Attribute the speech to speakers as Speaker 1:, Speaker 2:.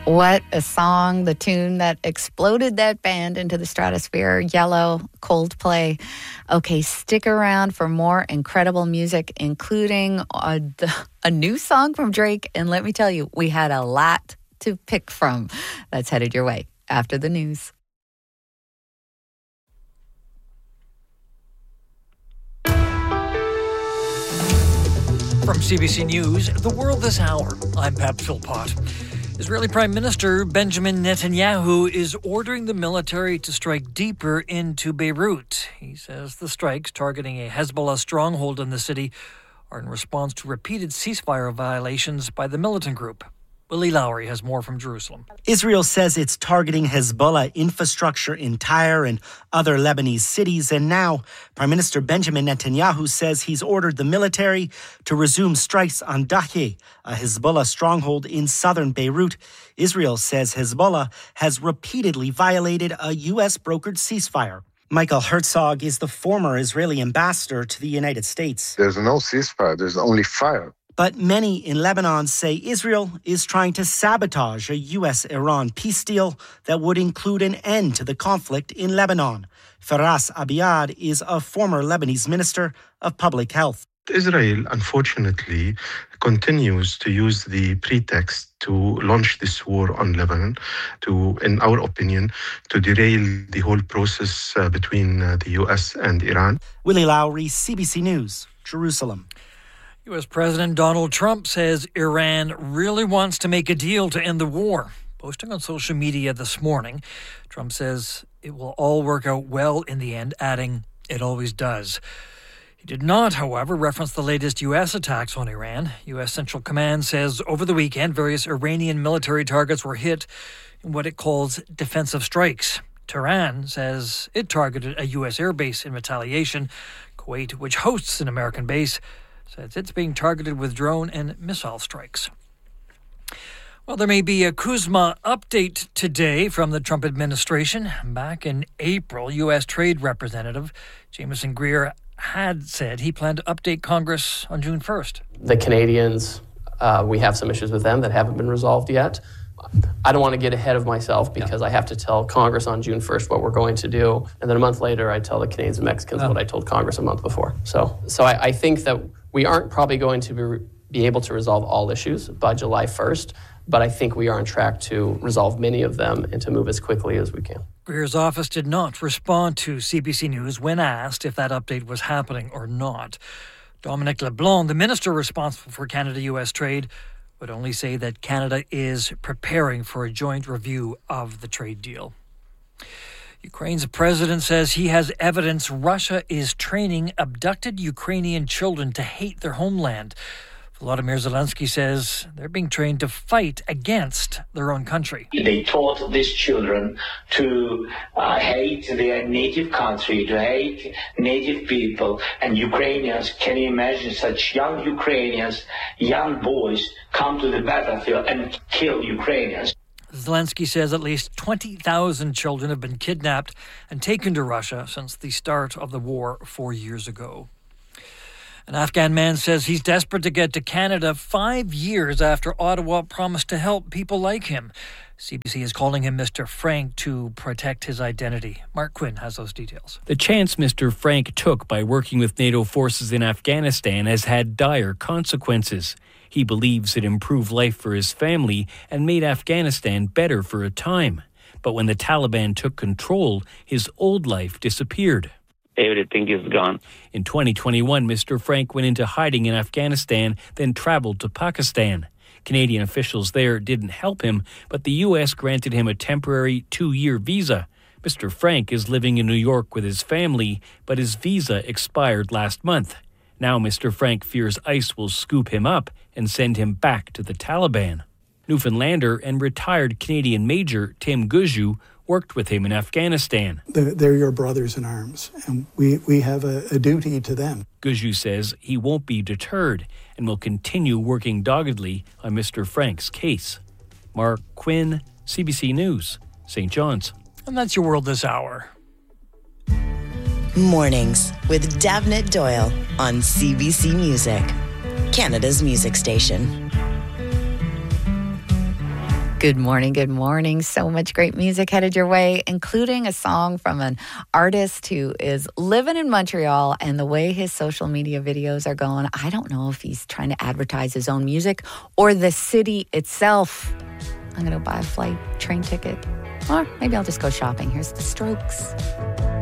Speaker 1: What a song, the tune that exploded that band into the stratosphere, Yellow, Coldplay. Okay, stick around for more incredible music, including a new song from Drake. And let me tell you, we had a lot to pick from. That's headed your way after the news.
Speaker 2: From CBC News, The World This Hour, I'm Pep Philpott. Israeli Prime Minister Benjamin Netanyahu is ordering the military to strike deeper into Beirut. He says the strikes targeting a Hezbollah stronghold in the city are in response to repeated ceasefire violations by the militant group. Willie Lowry has more from Jerusalem.
Speaker 3: Israel says it's targeting Hezbollah infrastructure in Tyre and other Lebanese cities. And now Prime Minister Benjamin Netanyahu says he's ordered the military to resume strikes on Dahieh, a Hezbollah stronghold in southern Beirut. Israel says Hezbollah has repeatedly violated a U.S.-brokered ceasefire. Michael Herzog is the former Israeli ambassador to the United States.
Speaker 4: There's no ceasefire. There's only fire.
Speaker 3: But many in Lebanon say Israel is trying to sabotage a U.S.-Iran peace deal that would include an end to the conflict in Lebanon. Faras Abiad is a former Lebanese minister of public health.
Speaker 5: Israel, unfortunately, continues to use the pretext to launch this war on Lebanon, to, in our opinion, to derail the whole process between the U.S. and Iran.
Speaker 3: Willie Lowry, CBC News, Jerusalem.
Speaker 2: U.S. President Donald Trump says Iran really wants to make a deal to end the war. Posting on social media this morning, Trump says it will all work out well in the end, adding, "It always does." He did not, however, reference the latest U.S. attacks on Iran. U.S. Central Command says over the weekend, various Iranian military targets were hit in what it calls defensive strikes. Tehran says it targeted a U.S. airbase in retaliation. Kuwait, which hosts an American base, says it's being targeted with drone and missile strikes. Well, there may be a Kuzma update today from the Trump administration. Back in April, U.S. Trade Representative Jameson Greer had said he planned to update Congress on June 1st.
Speaker 6: The Canadians, we have some issues with them that haven't been resolved yet. I don't want to get ahead of myself because I have to tell Congress on June 1st what we're going to do. And then a month later, I tell the Canadians and Mexicans what I told Congress a month before. So I think that we aren't probably going to be able to resolve all issues by July 1st, but I think we are on track to resolve many of them and to move as quickly as we can.
Speaker 2: Greer's office did not respond to CBC News when asked if that update was happening or not. Dominic LeBlanc, the minister responsible for Canada-U.S. trade, would only say that Canada is preparing for a joint review of the trade deal. Ukraine's president says he has evidence Russia is training abducted Ukrainian children to hate their homeland. Volodymyr Zelensky says they're being trained to fight against their own country.
Speaker 7: They taught these children to hate their native country, to hate native people. And Ukrainians, can you imagine such young Ukrainians, young boys, come to the battlefield and kill Ukrainians?
Speaker 2: Zelensky says at least 20,000 children have been kidnapped and taken to Russia since the start of the war 4 years ago. An Afghan man says he's desperate to get to Canada 5 years after Ottawa promised to help people like him. CBC is calling him Mr. Frank to protect his identity. Mark Quinn has those details.
Speaker 8: The chance Mr. Frank took by working with NATO forces in Afghanistan has had dire consequences. He believes it improved life for his family and made Afghanistan better for a time. But when the Taliban took control, his old life disappeared.
Speaker 9: Everything is gone.
Speaker 8: In 2021, Mr. Frank went into hiding in Afghanistan, then traveled to Pakistan. Canadian officials there didn't help him, but the U.S. granted him a temporary 2-year visa. Mr. Frank is living in New York with his family, but his visa expired last month. Now Mr. Frank fears ICE will scoop him up and send him back to the Taliban. Newfoundlander and retired Canadian Major Tim Guju worked with him in Afghanistan.
Speaker 10: They're your brothers in arms, and we have a duty to them.
Speaker 8: Guju says he won't be deterred and will continue working doggedly on Mr. Frank's case. Mark Quinn, CBC News, St. John's.
Speaker 2: And that's your World This Hour.
Speaker 11: Mornings with Davnit Doyle on CBC Music, Canada's music station.
Speaker 1: Good morning, good morning. So much great music headed your way, including a song from an artist who is living in Montreal, and the way his social media videos are going, I don't know if he's trying to advertise his own music or the city itself. I'm going to buy a flight, train ticket, or maybe I'll just go shopping. Here's The Strokes.